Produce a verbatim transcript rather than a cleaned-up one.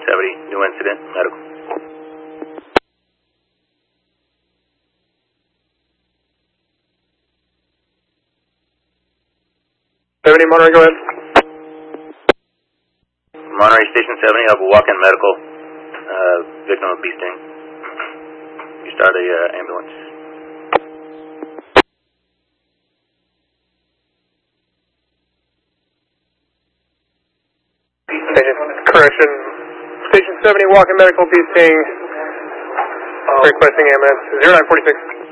seventy, new incident, medical. seventy, Monterey, go ahead. Monterey Station seventy, I have a walk-in medical, uh, victim of bee sting. You start a uh, ambulance. Station, correction. Station seventy, walk-in medical, bee sting. Requesting ambulance, zero nine four six.